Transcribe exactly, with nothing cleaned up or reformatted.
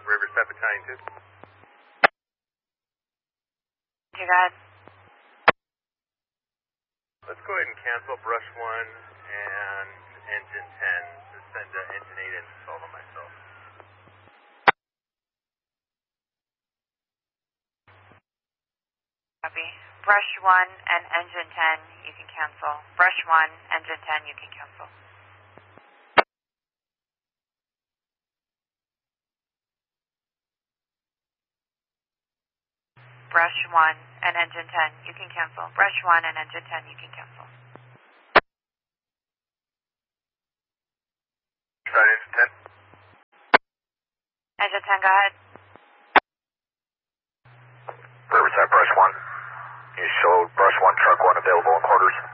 Riverside Battalion two. You got it. Let's go ahead and cancel Brush one and Engine ten. Just send uh, Engine eight in to solve it myself. Copy. Brush one and Engine ten, you can cancel. Brush one, Engine ten, you can cancel. Brush one and Engine ten, you can cancel. Brush one and Engine ten, you can cancel. Start Engine ten. Engine ten, go ahead. Riverside Brush one. You showed Brush one, Truck one available in quarters.